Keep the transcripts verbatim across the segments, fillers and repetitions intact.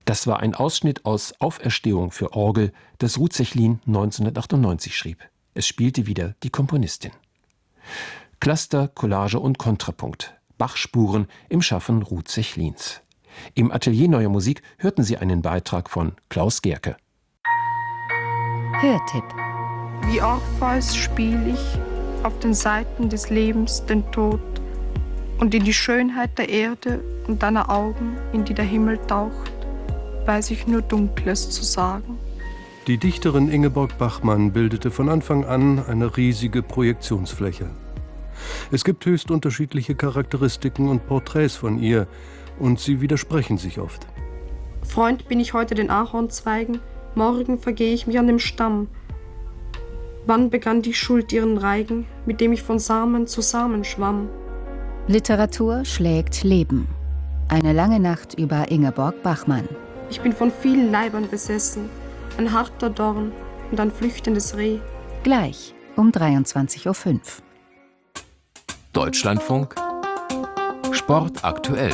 Das war ein Ausschnitt aus Auferstehung für Orgel, das Ruth Sechlin neunzehnhundertachtundneunzig schrieb. Es spielte wieder die Komponistin. Cluster, Collage und Kontrapunkt. Bach-Spuren im Schaffen Ruth Sechlins. Im Atelier Neuer Musik hörten Sie einen Beitrag von Klaus Gerke. Hörtipp. Wie Orpheus spiel ich auf den Seiten des Lebens den Tod und in die Schönheit der Erde und deiner Augen, in die der Himmel taucht, weiß ich nur Dunkles zu sagen. Die Dichterin Ingeborg Bachmann bildete von Anfang an eine riesige Projektionsfläche. Es gibt höchst unterschiedliche Charakteristiken und Porträts von ihr, und sie widersprechen sich oft. Freund bin ich heute den Ahornzweigen, morgen vergehe ich mich an dem Stamm. Wann begann die Schuld ihren Reigen, mit dem ich von Samen zu Samen schwamm? Literatur schlägt Leben. Eine lange Nacht über Ingeborg Bachmann. Ich bin von vielen Leibern besessen, ein harter Dorn und ein flüchtendes Reh. Gleich um dreiundzwanzig Uhr fünf. Deutschlandfunk Sport aktuell.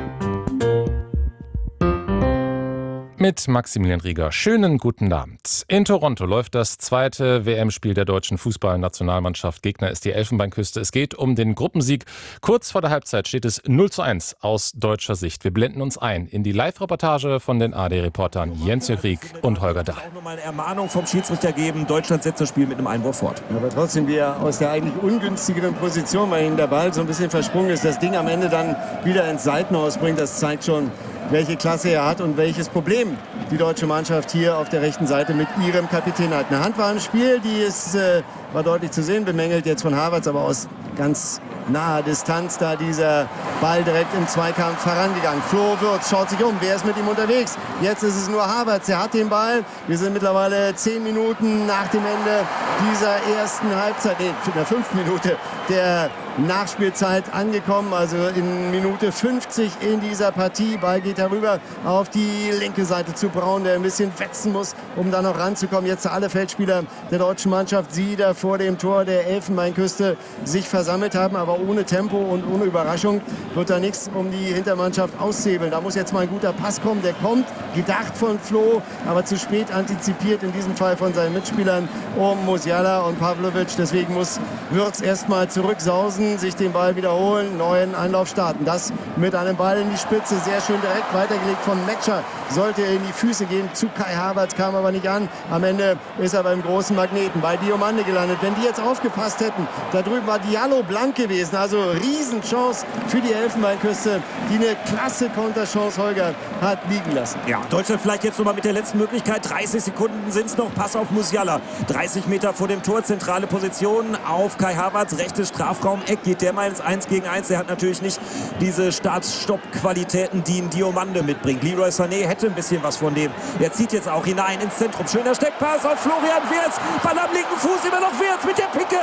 Mit Maximilian Rieger. Schönen guten Abend. In Toronto läuft das zweite W M-Spiel der deutschen Fußballnationalmannschaft. Gegner ist die Elfenbeinküste. Es geht um den Gruppensieg. Kurz vor der Halbzeit steht es null zu eins aus deutscher Sicht. Wir blenden uns ein in die Live-Reportage von den A D-Reportern Jens Jüchrig und Holger Dahl. Auch nochmal eine Ermahnung vom Schiedsrichter geben. Deutschland setzt das Spiel mit einem Einwurf fort. Aber trotzdem wir aus der eigentlich ungünstigeren Position, weil ihnen der Ball so ein bisschen versprungen ist, das Ding am Ende dann wieder ins Seitenhaus bringt. Das zeigt schon, welche Klasse er hat und welches Problem die deutsche Mannschaft hier auf der rechten Seite mit ihrem Kapitän hat. Eine Hand war im Spiel, die ist, äh, war deutlich zu sehen, bemängelt jetzt von Havertz, aber aus ganz naher Distanz da dieser Ball direkt im Zweikampf vorangegangen. Flo Würz schaut sich um, wer ist mit ihm unterwegs? Jetzt ist es nur Havertz, der hat den Ball. Wir sind mittlerweile zehn Minuten nach dem Ende dieser ersten Halbzeit, nee, in der fünften Minute der Nachspielzeit angekommen, also in Minute fünfzig in dieser Partie. Ball geht herüber auf die linke Seite zu Braun, der ein bisschen wetzen muss, um da noch ranzukommen. Jetzt alle Feldspieler der deutschen Mannschaft, die da vor dem Tor der Elfenbeinküste sich versammelt haben, aber ohne Tempo und ohne Überraschung wird da nichts, um die Hintermannschaft auszuhebeln. Da muss jetzt mal ein guter Pass kommen, der kommt, gedacht von Flo, aber zu spät antizipiert, in diesem Fall von seinen Mitspielern um Musiala und Pavlovic. Deswegen muss Würz erstmal zurücksausen, sich den Ball wiederholen, neuen Einlauf starten. Das mit einem Ball in die Spitze, sehr schön direkt weitergelegt von Metscher. Sollte in die Füße gehen zu Kai Havertz, kam aber nicht an. Am Ende ist er beim großen Magneten bei Diomande gelandet. Wenn die jetzt aufgepasst hätten, da drüben war Diallo blank gewesen. Also Riesenchance für die Elfenbeinküste, die eine klasse Konterchance, Holger, hat liegen lassen. Ja, Deutschland vielleicht jetzt nochmal mit der letzten Möglichkeit. dreißig Sekunden sind es noch. Pass auf Musiala. dreißig Meter vor dem Tor, zentrale Position auf Kai Havertz. Rechtes Strafraum-Eck. Geht der mal ins eins gegen eins. Der hat natürlich nicht diese Start-Stopp-Qualitäten, die ein Diomande mitbringt. Leroy Sané hätte ein bisschen was von dem. Er zieht jetzt auch hinein ins Zentrum. Schöner Steckpass auf Florian Wirtz. Ball am linken Fuß, immer noch Wirtz mit der Picke.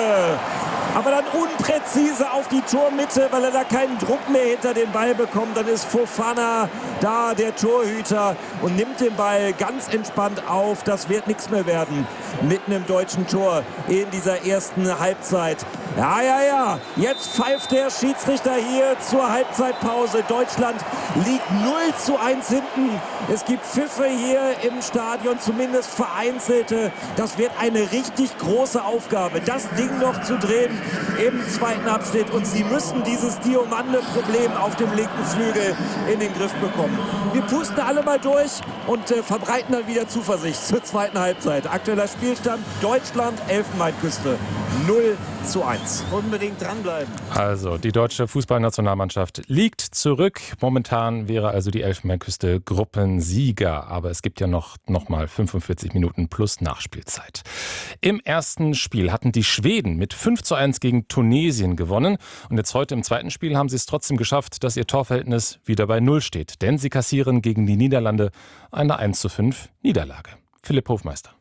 Aber dann unpräzise auf die Tormitte, weil er da keinen Druck mehr hinter den Ball bekommt. Dann ist Fofana da, der Torhüter, und nimmt den Ball ganz entspannt auf. Das wird nichts mehr werden mit einem deutschen Tor in dieser ersten Halbzeit. Ja, ja, ja. Jetzt pfeift der Schiedsrichter hier zur Halbzeitpause. Deutschland liegt null zu eins hinten. Es gibt Pfiffe hier im Stadion, zumindest vereinzelte. Das wird eine richtig große Aufgabe, das Ding noch zu drehen im zweiten Abschnitt. Und sie müssen dieses Diomande-Problem auf dem linken Flügel in den Griff bekommen. Wir pusten alle mal durch und äh, verbreiten dann wieder Zuversicht zur zweiten Halbzeit. Aktueller Spielstand: Deutschland, Elfenbeinküste null zu eins. Unbedingt dranbleiben. Also, die deutsche Fußballnationalmannschaft liegt zurück. Momentan wäre also die Elfenbeinküste Gruppensieger. Aber es gibt ja noch, noch mal fünfundvierzig Minuten plus Nachspielzeit. Im ersten Spiel hatten die Schweden mit fünf zu eins gegen Tunesien gewonnen. Und jetzt heute im zweiten Spiel haben sie es trotzdem geschafft, dass ihr Torverhältnis wieder bei Null steht. Denn sie kassieren gegen die Niederlande eine eins zu fünf Niederlage. Philipp Hofmeister.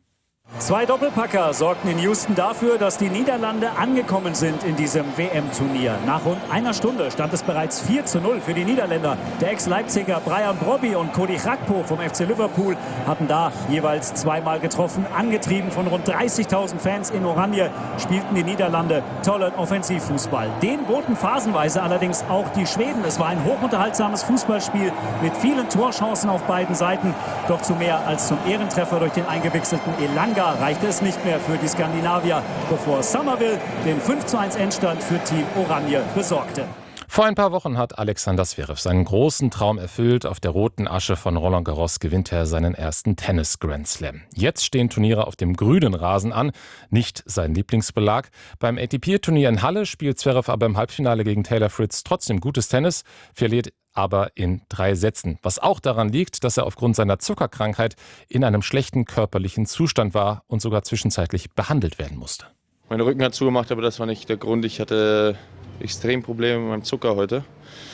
Zwei Doppelpacker sorgten in Houston dafür, dass die Niederlande angekommen sind in diesem W M-Turnier. Nach rund einer Stunde stand es bereits vier zu null für die Niederländer. Der Ex-Leipziger Brian Brobby und Cody Gakpo vom F C Liverpool hatten da jeweils zweimal getroffen. Angetrieben von rund dreißigtausend Fans in Oranje spielten die Niederlande tollen Offensivfußball. Den boten phasenweise allerdings auch die Schweden. Es war ein hochunterhaltsames Fußballspiel mit vielen Torchancen auf beiden Seiten. Doch zu mehr als zum Ehrentreffer durch den eingewechselten Elanga reichte es nicht mehr für die Skandinavier, bevor Somerville den fünf zu eins Endstand für Team Oranje besorgte. Vor ein paar Wochen hat Alexander Zverev seinen großen Traum erfüllt. Auf der roten Asche von Roland Garros gewinnt er seinen ersten Tennis-Grand Slam. Jetzt stehen Turniere auf dem grünen Rasen an, nicht sein Lieblingsbelag. Beim A T P-Turnier in Halle spielt Zverev aber im Halbfinale gegen Taylor Fritz trotzdem gutes Tennis, verliert aber in drei Sätzen. Was auch daran liegt, dass er aufgrund seiner Zuckerkrankheit in einem schlechten körperlichen Zustand war und sogar zwischenzeitlich behandelt werden musste. Mein Rücken hat zugemacht, aber das war nicht der Grund. Ich hatte extrem Probleme mit meinem Zucker heute,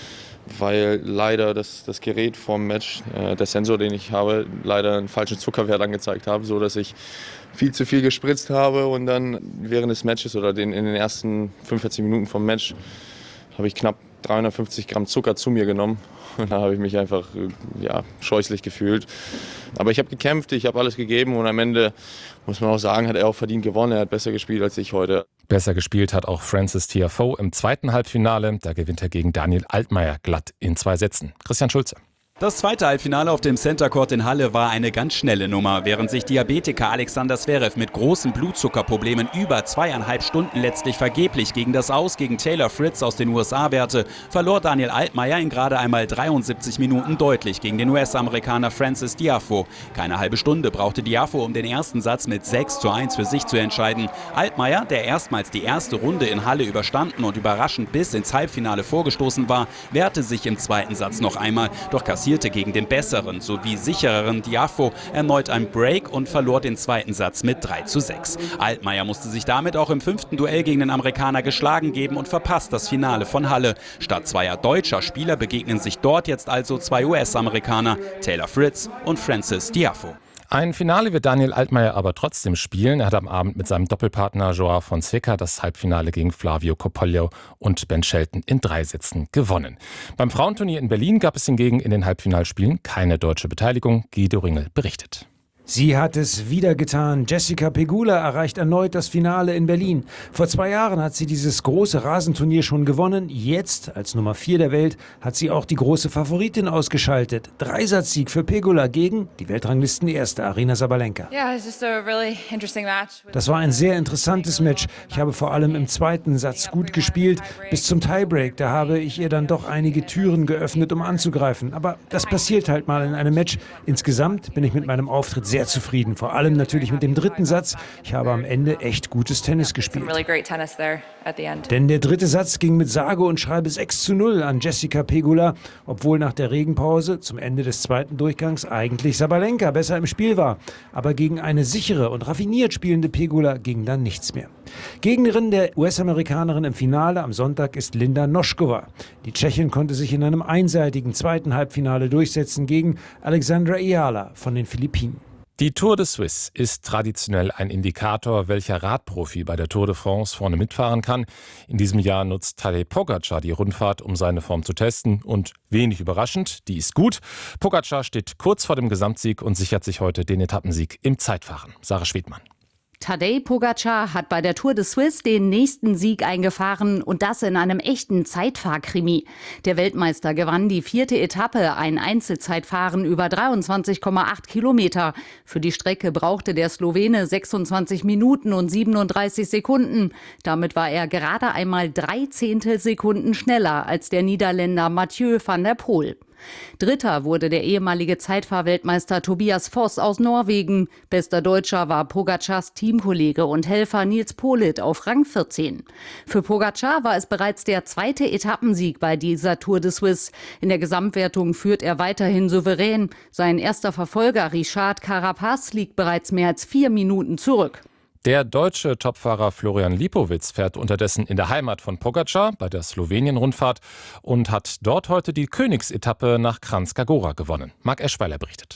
weil leider das, das Gerät vorm Match, äh, der Sensor, den ich habe, leider einen falschen Zuckerwert angezeigt habe, so dass ich viel zu viel gespritzt habe und dann während des Matches oder den, in den ersten fünfundvierzig Minuten vom Match habe ich knapp dreihundertfünfzig Gramm Zucker zu mir genommen und da habe ich mich einfach ja, scheußlich gefühlt. Aber ich habe gekämpft, ich habe alles gegeben und am Ende, muss man auch sagen, hat er auch verdient gewonnen. Er hat besser gespielt als ich heute. Besser gespielt hat auch Frances Tiafoe im zweiten Halbfinale. Da gewinnt er gegen Daniel Altmaier glatt in zwei Sätzen. Christian Schulze. Das zweite Halbfinale auf dem Center Court in Halle war eine ganz schnelle Nummer. Während sich Diabetiker Alexander Zverev mit großen Blutzuckerproblemen über zweieinhalb Stunden letztlich vergeblich gegen das Aus gegen Taylor Fritz aus den U S A wehrte, verlor Daniel Altmaier in gerade einmal dreiundsiebzig Minuten deutlich gegen den U S-Amerikaner Frances Tiafoe. Keine halbe Stunde brauchte Tiafoe, um den ersten Satz mit sechs zu eins für sich zu entscheiden. Altmaier, der erstmals die erste Runde in Halle überstanden und überraschend bis ins Halbfinale vorgestoßen war, wehrte sich im zweiten Satz noch einmal, doch kassierte gegen den besseren sowie sichereren Tiafoe erneut ein Break und verlor den zweiten Satz mit drei zu sechs. Altmaier musste sich damit auch im fünften Duell gegen den Amerikaner geschlagen geben und verpasst das Finale von Halle. Statt zweier deutscher Spieler begegnen sich dort jetzt also zwei U S-Amerikaner, Taylor Fritz und Frances Tiafoe. Ein Finale wird Daniel Altmaier aber trotzdem spielen. Er hat am Abend mit seinem Doppelpartner Joao Fonseca das Halbfinale gegen Flavio Coppolio und Ben Shelton in drei Sätzen gewonnen. Beim Frauenturnier in Berlin gab es hingegen in den Halbfinalspielen keine deutsche Beteiligung. Guido Ringel berichtet. Sie hat es wieder getan. Jessica Pegula erreicht erneut das Finale in Berlin. Vor zwei Jahren hat sie dieses große Rasenturnier schon gewonnen. Jetzt, als Nummer vier der Welt, hat sie auch die große Favoritin ausgeschaltet. Dreisatzsieg für Pegula gegen die Weltranglistenerste Aryna Sabalenka. Das war ein sehr interessantes Match. Ich habe vor allem im zweiten Satz gut gespielt. Bis zum Tiebreak, da habe ich ihr dann doch einige Türen geöffnet, um anzugreifen. Aber das passiert halt mal in einem Match. Insgesamt bin ich mit meinem Auftritt sehr zufrieden, vor allem natürlich mit dem dritten Satz. Ich habe am Ende echt gutes Tennis gespielt. Denn der dritte Satz ging mit sage und schreibe sechs zu null an Jessica Pegula, obwohl nach der Regenpause zum Ende des zweiten Durchgangs eigentlich Sabalenka besser im Spiel war. Aber gegen eine sichere und raffiniert spielende Pegula ging dann nichts mehr. Gegnerin der U S-Amerikanerin im Finale am Sonntag ist Linda Noskova. Die Tschechin konnte sich in einem einseitigen zweiten Halbfinale durchsetzen gegen Alexandra Eala von den Philippinen. Die Tour de Suisse ist traditionell ein Indikator, welcher Radprofi bei der Tour de France vorne mitfahren kann. In diesem Jahr nutzt Tadej Pogačar die Rundfahrt, um seine Form zu testen. Und wenig überraschend, die ist gut. Pogačar steht kurz vor dem Gesamtsieg und sichert sich heute den Etappensieg im Zeitfahren. Sarah Schwedmann. Tadej Pogačar hat bei der Tour de Suisse den nächsten Sieg eingefahren und das in einem echten Zeitfahrkrimi. Der Weltmeister gewann die vierte Etappe, ein Einzelzeitfahren über dreiundzwanzig Komma acht Kilometer. Für die Strecke brauchte der Slowene sechsundzwanzig Minuten und siebenunddreißig Sekunden. Damit war er gerade einmal drei Zehntelsekunden schneller als der Niederländer Mathieu van der Poel. Dritter wurde der ehemalige Zeitfahrweltmeister Tobias Voss aus Norwegen. Bester Deutscher war Pogačars Teamkollege und Helfer Nils Politt auf Rang vierzehn. Für Pogačar war es bereits der zweite Etappensieg bei dieser Tour de Suisse. In der Gesamtwertung führt er weiterhin souverän. Sein erster Verfolger Richard Carapaz liegt bereits mehr als vier Minuten zurück. Der deutsche Topfahrer Florian Lipowitz fährt unterdessen in der Heimat von Pogačar bei der Slowenien-Rundfahrt und hat dort heute die Königsetappe nach Kranjska Gora gewonnen. Marc Eschweiler berichtet.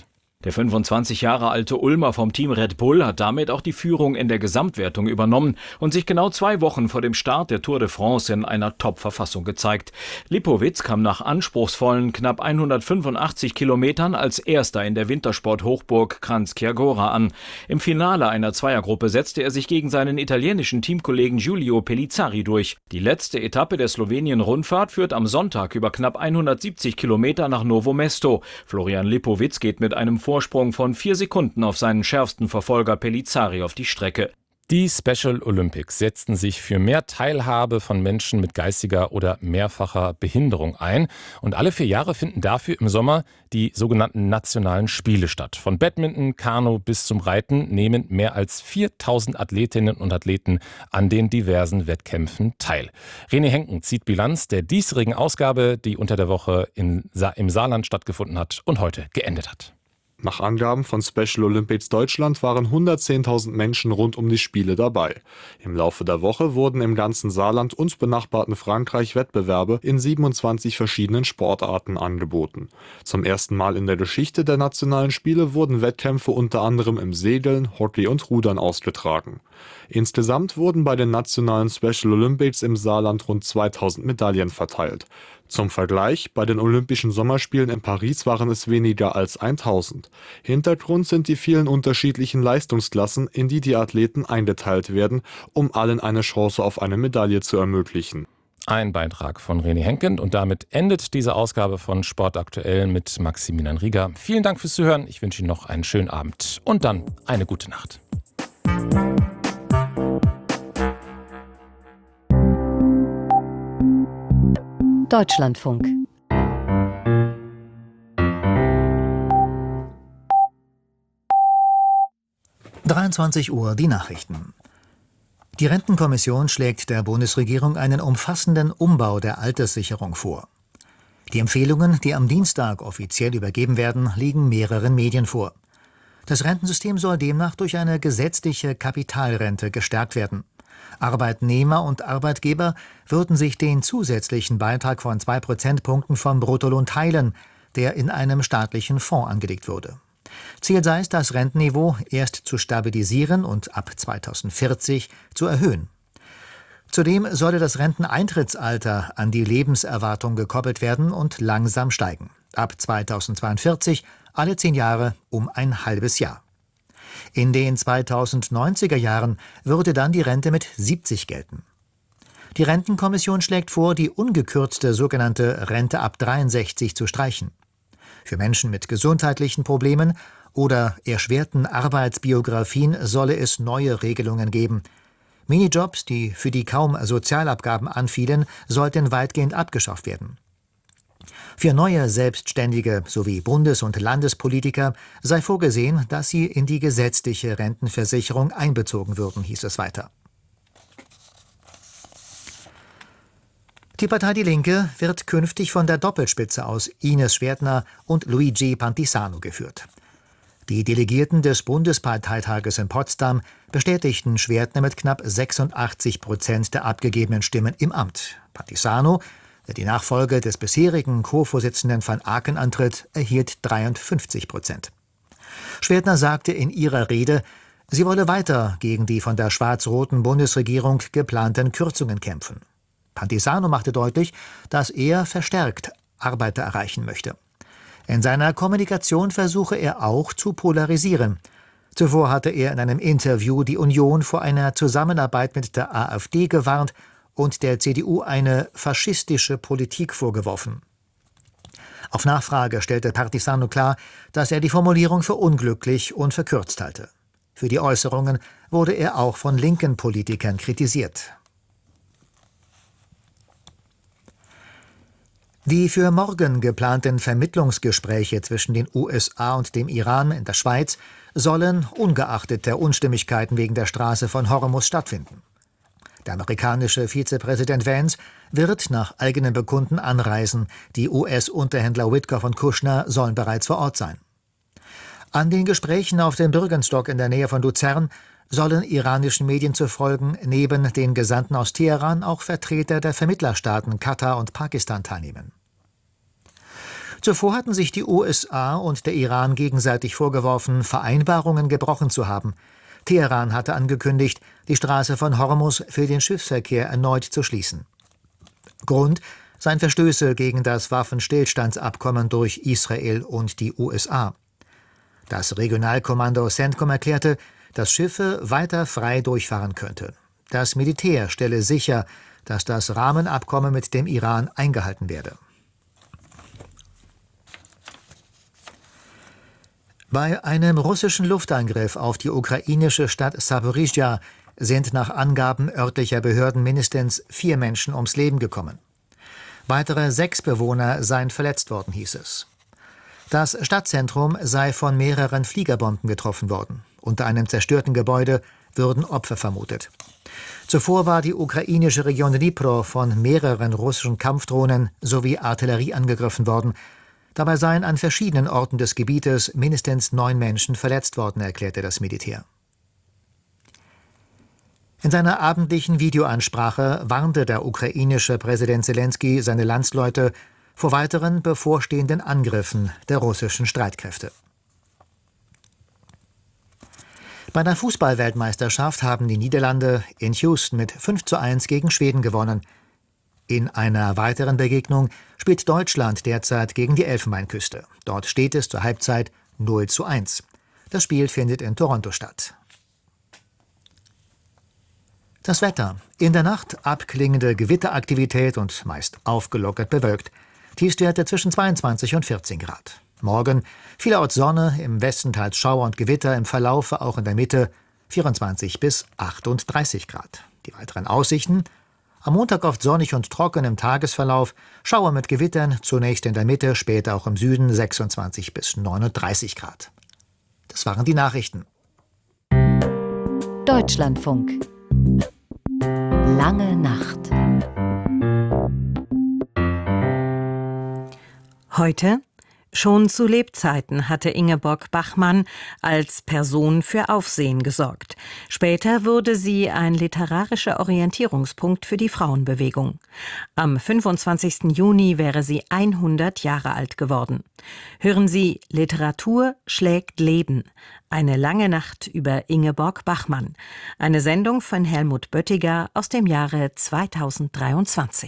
Der fünfundzwanzig Jahre alte Ulmer vom Team Red Bull hat damit auch die Führung in der Gesamtwertung übernommen und sich genau zwei Wochen vor dem Start der Tour de France in einer Top-Verfassung gezeigt. Lipowitz kam nach anspruchsvollen knapp hundertfünfundachtzig Kilometern als Erster in der Wintersport-Hochburg Kranjska Gora an. Im Finale einer Zweiergruppe setzte er sich gegen seinen italienischen Teamkollegen Giulio Pellizzari durch. Die letzte Etappe der Slowenien-Rundfahrt führt am Sonntag über knapp hundertsiebzig Kilometer nach Novo Mesto. Florian Lipowitz geht mit einem Vorsprung von vier Sekunden auf seinen schärfsten Verfolger Pellizzari auf die Strecke. Die Special Olympics setzten sich für mehr Teilhabe von Menschen mit geistiger oder mehrfacher Behinderung ein. Und alle vier Jahre finden dafür im Sommer die sogenannten nationalen Spiele statt. Von Badminton, Kanu bis zum Reiten nehmen mehr als viertausend Athletinnen und Athleten an den diversen Wettkämpfen teil. René Henken zieht Bilanz der diesjährigen Ausgabe, die unter der Woche in Sa- im Saarland stattgefunden hat und heute geendet hat. Nach Angaben von Special Olympics Deutschland waren hundertzehntausend Menschen rund um die Spiele dabei. Im Laufe der Woche wurden im ganzen Saarland und benachbarten Frankreich Wettbewerbe in siebenundzwanzig verschiedenen Sportarten angeboten. Zum ersten Mal in der Geschichte der nationalen Spiele wurden Wettkämpfe unter anderem im Segeln, Hockey und Rudern ausgetragen. Insgesamt wurden bei den nationalen Special Olympics im Saarland rund zweitausend Medaillen verteilt. Zum Vergleich, bei den Olympischen Sommerspielen in Paris waren es weniger als tausend. Hintergrund sind die vielen unterschiedlichen Leistungsklassen, in die die Athleten eingeteilt werden, um allen eine Chance auf eine Medaille zu ermöglichen. Ein Beitrag von René Henken und damit endet diese Ausgabe von Sport aktuell mit Maximilian Rieger. Vielen Dank fürs Zuhören, ich wünsche Ihnen noch einen schönen Abend und dann eine gute Nacht. Deutschlandfunk. dreiundzwanzig Uhr die Nachrichten. Die Rentenkommission schlägt der Bundesregierung einen umfassenden Umbau der Alterssicherung vor. Die Empfehlungen, die am Dienstag offiziell übergeben werden, liegen mehreren Medien vor. Das Rentensystem soll demnach durch eine gesetzliche Kapitalrente gestärkt werden. Arbeitnehmer und Arbeitgeber würden sich den zusätzlichen Beitrag von zwei Prozentpunkten vom Bruttolohn teilen, der in einem staatlichen Fonds angelegt würde. Ziel sei es, das Rentenniveau erst zu stabilisieren und ab zweitausendvierzig zu erhöhen. Zudem solle das Renteneintrittsalter an die Lebenserwartung gekoppelt werden und langsam steigen. Ab zweitausendzweiundvierzig alle zehn Jahre um ein halbes Jahr. In den zweitausendneunziger Jahren würde dann die Rente mit siebzig gelten. Die Rentenkommission schlägt vor, die ungekürzte sogenannte Rente ab dreiundsechzig zu streichen. Für Menschen mit gesundheitlichen Problemen oder erschwerten Arbeitsbiografien solle es neue Regelungen geben. Minijobs, die für die kaum Sozialabgaben anfielen, sollten weitgehend abgeschafft werden. Für neue Selbstständige sowie Bundes- und Landespolitiker sei vorgesehen, dass sie in die gesetzliche Rentenversicherung einbezogen würden, hieß es weiter. Die Partei Die Linke wird künftig von der Doppelspitze aus Ines Schwertner und Luigi Pantisano geführt. Die Delegierten des Bundesparteitages in Potsdam bestätigten Schwertner mit knapp sechsundachtzig Prozent der abgegebenen Stimmen im Amt. Pantisano, der die Nachfolge des bisherigen Co-Vorsitzenden van Aken antritt, erhielt dreiundfünfzig Prozent. Schwertner sagte in ihrer Rede, sie wolle weiter gegen die von der schwarz-roten Bundesregierung geplanten Kürzungen kämpfen. Pantisano machte deutlich, dass er verstärkt Arbeiter erreichen möchte. In seiner Kommunikation versuche er auch zu polarisieren. Zuvor hatte er in einem Interview die Union vor einer Zusammenarbeit mit der AfD gewarnt und der C D U eine faschistische Politik vorgeworfen. Auf Nachfrage stellte Pantisano klar, dass er die Formulierung für unglücklich und verkürzt halte. Für die Äußerungen wurde er auch von linken Politikern kritisiert. Die für morgen geplanten Vermittlungsgespräche zwischen den U S A und dem Iran in der Schweiz sollen ungeachtet der Unstimmigkeiten wegen der Straße von Hormuz stattfinden. Der amerikanische Vizepräsident Vance wird nach eigenem Bekunden anreisen. Die U S-Unterhändler Witkoff und Kushner sollen bereits vor Ort sein. An den Gesprächen auf dem Bürgenstock in der Nähe von Luzern sollen iranischen Medien zufolge neben den Gesandten aus Teheran auch Vertreter der Vermittlerstaaten Katar und Pakistan teilnehmen. Zuvor hatten sich die U S A und der Iran gegenseitig vorgeworfen, Vereinbarungen gebrochen zu haben. Teheran hatte angekündigt, die Straße von Hormuz für den Schiffsverkehr erneut zu schließen. Grund seien Verstöße gegen das Waffenstillstandsabkommen durch Israel und die U S A. Das Regionalkommando CENTCOM erklärte, dass Schiffe weiter frei durchfahren könnten. Das Militär stelle sicher, dass das Rahmenabkommen mit dem Iran eingehalten werde. Bei einem russischen Luftangriff auf die ukrainische Stadt Saporizhja sind nach Angaben örtlicher Behörden mindestens vier Menschen ums Leben gekommen. Weitere sechs Bewohner seien verletzt worden, hieß es. Das Stadtzentrum sei von mehreren Fliegerbomben getroffen worden. Unter einem zerstörten Gebäude würden Opfer vermutet. Zuvor war die ukrainische Region Dnipro von mehreren russischen Kampfdrohnen sowie Artillerie angegriffen worden. Dabei seien an verschiedenen Orten des Gebietes mindestens neun Menschen verletzt worden, erklärte das Militär. In seiner abendlichen Videoansprache warnte der ukrainische Präsident Selenskyj seine Landsleute vor weiteren bevorstehenden Angriffen der russischen Streitkräfte. Bei der Fußball-Weltmeisterschaft haben die Niederlande in Houston mit fünf zu eins gegen Schweden gewonnen. In einer weiteren Begegnung spielt Deutschland derzeit gegen die Elfenbeinküste. Dort steht es zur Halbzeit null zu eins. Das Spiel findet in Toronto statt. Das Wetter. In der Nacht abklingende Gewitteraktivität und meist aufgelockert bewölkt. Tiefstwerte zwischen zweiundzwanzig und vierzehn Grad. Morgen vielerorts Sonne, im Westen teils Schauer und Gewitter, im Verlaufe auch in der Mitte vierundzwanzig bis achtunddreißig Grad. Die weiteren Aussichten: am Montag oft sonnig und trocken im Tagesverlauf, Schauer mit Gewittern, zunächst in der Mitte, später auch im Süden sechsundzwanzig bis neununddreißig Grad. Das waren die Nachrichten. Deutschlandfunk. Lange Nacht. Heute: Schon zu Lebzeiten hatte Ingeborg Bachmann als Person für Aufsehen gesorgt. Später wurde sie ein literarischer Orientierungspunkt für die Frauenbewegung. Am fünfundzwanzigsten Juni wäre sie hundert Jahre alt geworden. Hören Sie Literatur schlägt Leben. Eine lange Nacht über Ingeborg Bachmann. Eine Sendung von Helmut Böttiger aus dem Jahre zweitausenddreiundzwanzig.